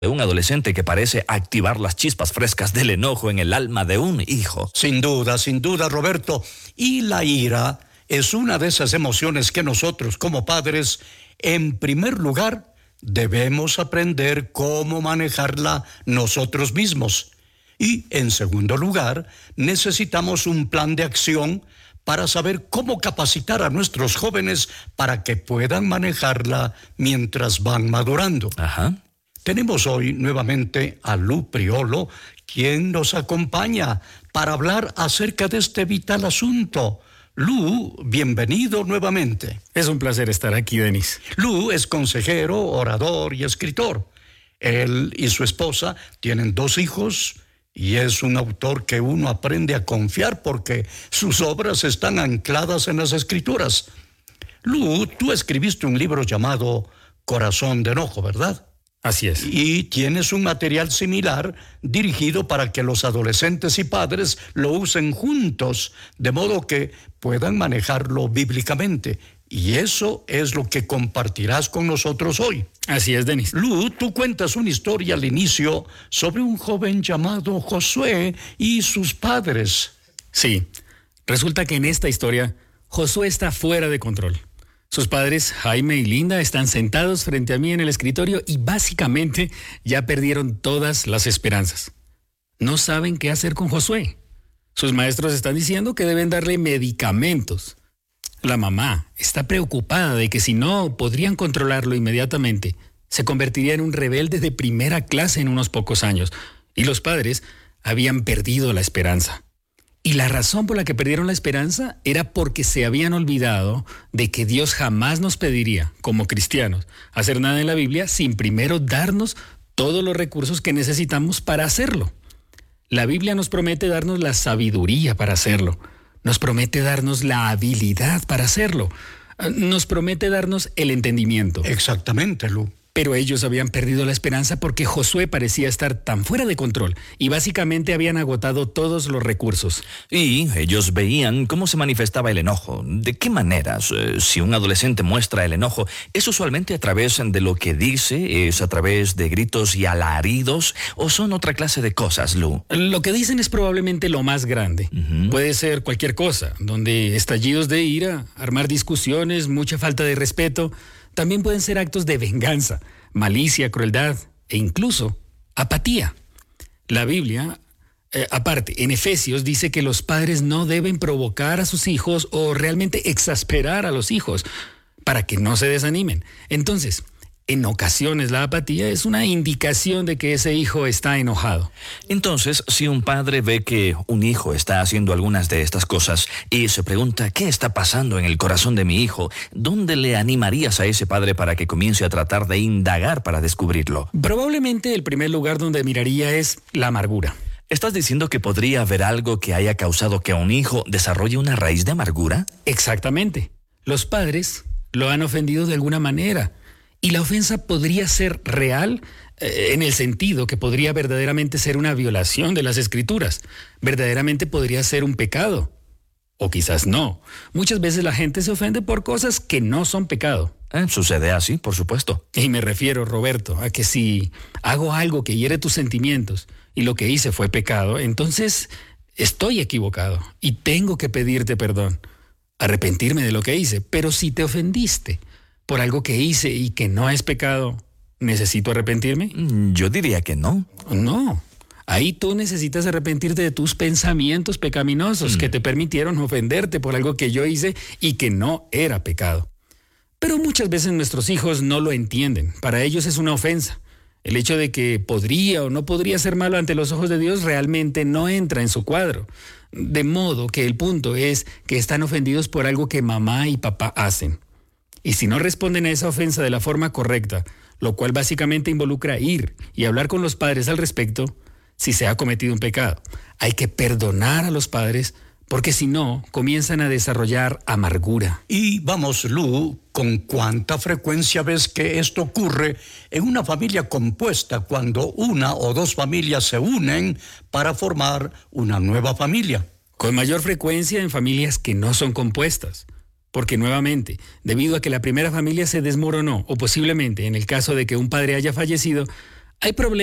de un adolescente que parece activar las chispas frescas del enojo en el alma de un hijo. Sin duda, Roberto. Y la ira es una de esas emociones que nosotros, como padres, en primer lugar, debemos aprender cómo manejarla nosotros mismos. Y, en segundo lugar, necesitamos un plan de acción para saber cómo capacitar a nuestros jóvenes para que puedan manejarla mientras van madurando. Ajá. Tenemos hoy nuevamente a Lu Priolo, quien nos acompaña para hablar acerca de este vital asunto. Lu, bienvenido nuevamente. Es un placer estar aquí, Denis. Lu es consejero, orador y escritor. Él y su esposa tienen 2 hijos y es un autor que uno aprende a confiar porque sus obras están ancladas en las Escrituras. Lu, tú escribiste un libro llamado Corazón de Enojo, ¿verdad? Así es. Y tienes un material similar dirigido para que los adolescentes y padres lo usen juntos, de modo que puedan manejarlo bíblicamente. Y eso es lo que compartirás con nosotros hoy. Así es, Denis. Lu, tú cuentas una historia al inicio sobre un joven llamado Josué y sus padres. Sí, resulta que en esta historia, Josué está fuera de control. Sus padres, Jaime y Linda, están sentados frente a mí en el escritorio y básicamente ya perdieron todas las esperanzas. No saben qué hacer con Josué. Sus maestros están diciendo que deben darle medicamentos. La mamá está preocupada de que si no podrían controlarlo inmediatamente, se convertiría en un rebelde de primera clase en unos pocos años. Y los padres habían perdido la esperanza. Y la razón por la que perdieron la esperanza era porque se habían olvidado de que Dios jamás nos pediría, como cristianos, hacer nada en la Biblia sin primero darnos todos los recursos que necesitamos para hacerlo. La Biblia nos promete darnos la sabiduría para hacerlo, nos promete darnos la habilidad para hacerlo, nos promete darnos el entendimiento. Exactamente, Lu. Pero ellos habían perdido la esperanza porque Josué parecía estar tan fuera de control y básicamente habían agotado todos los recursos. Y ellos veían cómo se manifestaba el enojo. ¿De qué maneras? Si un adolescente muestra el enojo, ¿es usualmente a través de lo que dice? ¿Es a través de gritos y alaridos? ¿O son otra clase de cosas, Lu? Lo que dicen es probablemente lo más grande. Puede ser cualquier cosa, donde estallidos de ira, armar discusiones, mucha falta de respeto. También pueden ser actos de venganza, malicia, crueldad e incluso apatía. La Biblia, aparte, en Efesios dice que los padres no deben provocar a sus hijos o realmente exasperar a los hijos para que no se desanimen. Entonces, en ocasiones la apatía es una indicación de que ese hijo está enojado. Entonces, si un padre ve que un hijo está haciendo algunas de estas cosas y se pregunta ¿qué está pasando en el corazón de mi hijo?, ¿dónde le animarías a ese padre para que comience a tratar de indagar para descubrirlo? Probablemente el primer lugar donde miraría es la amargura. ¿Estás diciendo que podría haber algo que haya causado que un hijo desarrolle una raíz de amargura? Exactamente. Los padres lo han ofendido de alguna manera. Y la ofensa podría ser real en el sentido que podría verdaderamente ser una violación de las Escrituras. Verdaderamente podría ser un pecado. O quizás no. Muchas veces la gente se ofende por cosas que no son pecado. Sucede así, por supuesto. Y me refiero, Roberto, a que si hago algo que hiere tus sentimientos y lo que hice fue pecado, entonces estoy equivocado y tengo que pedirte perdón, arrepentirme de lo que hice. Pero si te ofendiste por algo que hice y que no es pecado, ¿necesito arrepentirme? Yo diría que no. No. Ahí tú necesitas arrepentirte de tus pensamientos pecaminosos que te permitieron ofenderte por algo que yo hice y que no era pecado. Pero muchas veces nuestros hijos no lo entienden. Para ellos es una ofensa. El hecho de que podría o no podría ser malo ante los ojos de Dios realmente no entra en su cuadro. De modo que el punto es que están ofendidos por algo que mamá y papá hacen. Y si no responden a esa ofensa de la forma correcta, lo cual básicamente involucra ir y hablar con los padres al respecto, si se ha cometido un pecado, hay que perdonar a los padres porque si no, comienzan a desarrollar amargura. Y vamos, Lu, ¿con cuánta frecuencia ves que esto ocurre en una familia compuesta cuando una o 2 familias se unen para formar una nueva familia? Con mayor frecuencia en familias que no son compuestas. Porque nuevamente, debido a que la primera familia se desmoronó, o posiblemente en el caso de que un padre haya fallecido, Hay problemas